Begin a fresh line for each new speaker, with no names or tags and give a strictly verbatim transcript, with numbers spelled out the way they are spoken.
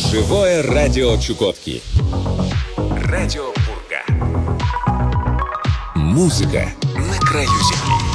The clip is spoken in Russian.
Живое радио Чукотки. Радио Пурга. Музыка на краю земли.